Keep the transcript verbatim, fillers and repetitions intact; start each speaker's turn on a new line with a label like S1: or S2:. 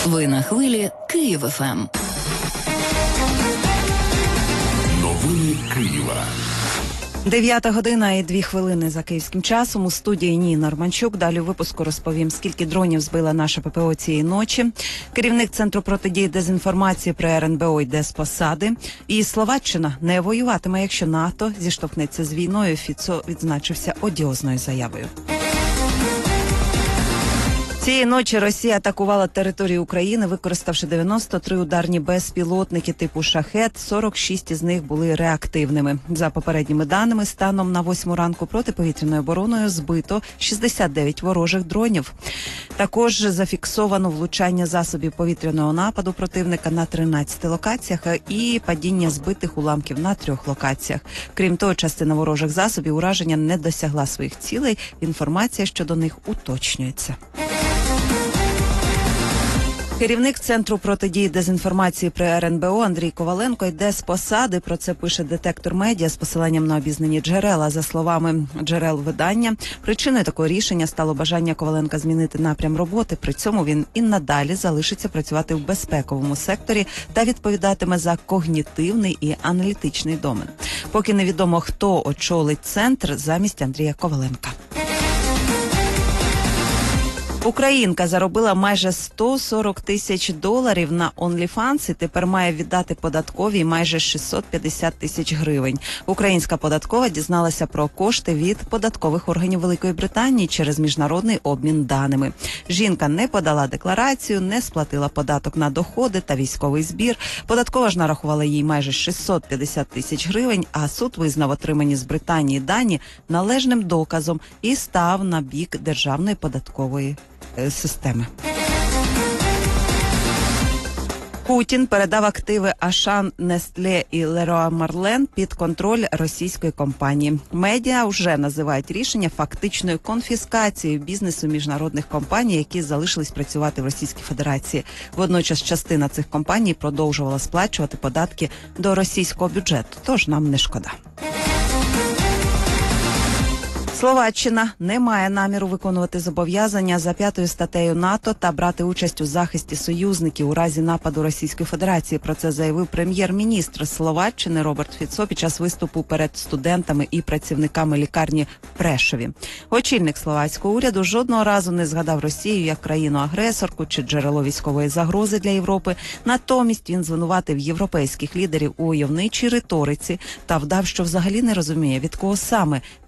S1: Ви на хвилі Київ еф ем.
S2: Новини Києва.
S3: Дев'ята година і дві хвилини за київським часом. У студії Ніна Романчук. Далі у випуску розповім, скільки дронів збила наша ППО цієї ночі. Керівник Центру протидії дезінформації при ер ен бе о йде з посади. І Словаччина не воюватиме, якщо НАТО зіштовхнеться з війною. Фіцо відзначився одіозною заявою. Цієї ночі Росія атакувала територію України, використавши дев'яносто три ударні безпілотники типу «Шахед», сорок шість із них були реактивними. За попередніми даними, станом на восьму ранку протиповітряною обороною збито шістдесят дев'ять ворожих дронів. Також зафіксовано влучання засобів повітряного нападу противника на тринадцяти локаціях і падіння збитих уламків на трьох локаціях. Крім того, частина ворожих засобів ураження не досягла своїх цілей. Інформація щодо них уточнюється. Керівник Центру протидії дезінформації при ер ен бе о Андрій Коваленко йде з посади. Про це пише «Детектор Медіа» з посиланням на обізнані джерела. За словами джерел видання, причиною такого рішення стало бажання Коваленка змінити напрям роботи. При цьому він і надалі залишиться працювати в безпековому секторі та відповідатиме за когнітивний і аналітичний домен. Поки невідомо, хто очолить центр замість Андрія Коваленка. Українка заробила майже сто сорок тисяч доларів на OnlyFans і тепер має віддати податковій майже шістсот п'ятдесят тисяч гривень. Українська податкова дізналася про кошти від податкових органів Великої Британії через міжнародний обмін даними. Жінка не подала декларацію, не сплатила податок на доходи та військовий збір. Податкова ж нарахувала їй майже шістсот п'ятдесят тисяч гривень, а суд визнав отримані з Британії дані належним доказом і став на бік Державної податкової системи. Путін передав активи Ашан, Нестле і Леруа Мерлен під контроль російської компанії. Медіа вже називають рішення фактичною конфіскацією бізнесу міжнародних компаній, які залишились працювати в Російській Федерації. Водночас частина цих компаній продовжувала сплачувати податки до російського бюджету, тож нам не шкода. Словаччина не має наміру виконувати зобов'язання за п'ятою статтею НАТО та брати участь у захисті союзників у разі нападу Російської Федерації. Про це заявив прем'єр-міністр Словаччини Роберт Фіцо під час виступу перед студентами і працівниками лікарні в Прешові. Очільник словацького уряду жодного разу не згадав Росію як країну-агресорку чи джерело військової загрози для Європи. Натомість він звинуватив європейських лідерів у войовничій риториці та вдав, що взагалі не розуміє, від кого саме